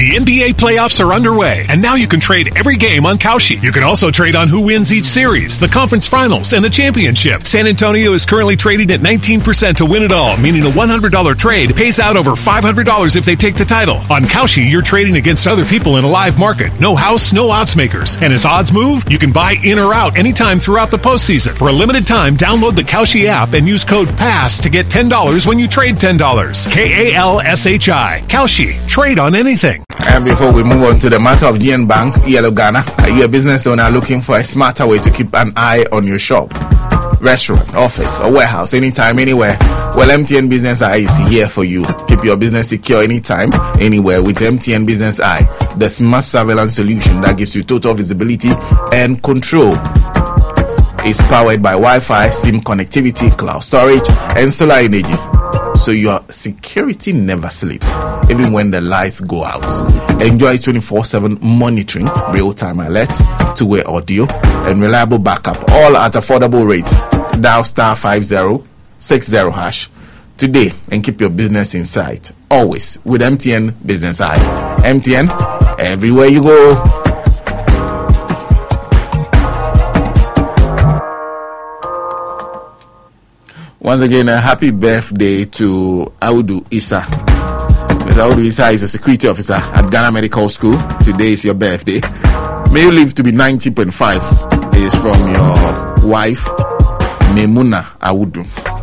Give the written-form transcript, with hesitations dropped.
The NBA playoffs are underway, and now you can trade every game on Kalshi. You can also trade on who wins each series, the conference finals, and the championship. San Antonio is currently trading at 19% to win it all, meaning a $100 trade pays out over $500 if they take the title. On Kalshi, you're trading against other people in a live market. No house, no odds makers. And as odds move, you can buy in or out anytime throughout the postseason. For a limited time, download the Kalshi app and use code PASS to get $10 when you trade $10. KALSHI. Kalshi. Trade on anything. And before we move on to the matter of GN Bank, Yellow Ghana, are you a business owner looking for a smarter way to keep an eye on your shop, restaurant, office, or warehouse, anytime, anywhere? Well, MTN Business Eye is here for you. Keep your business secure anytime, anywhere with MTN Business Eye, the smart surveillance solution that gives you total visibility and control. It's powered by Wi-Fi, SIM connectivity, cloud storage, and solar energy. So your security never sleeps, even when the lights go out. Enjoy 24/7 monitoring, real-time alerts, two-way audio, and reliable backup, all at affordable rates. Dial *5060# today and keep your business in sight. Always with MTN Business Eye. MTN, everywhere you go. Once again, a happy birthday to Audu Issa. Mr. Audu Issa is a security officer at Ghana Medical School. Today is your birthday. May you live to be 90.5. It is from your wife, Memuna Audu.